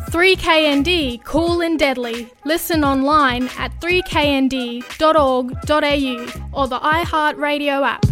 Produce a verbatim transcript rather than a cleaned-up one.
three K N D, cool and deadly. Listen online at three k n d dot org dot a u or the iHeartRadio app.